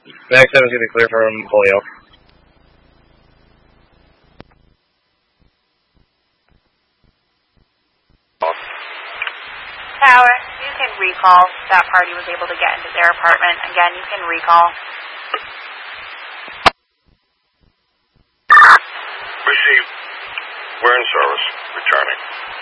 Next time is going to be clear from Holyoke. Tower, you can recall. That party was able to get into their apartment. Again, you can recall. Received. We're in service. Returning.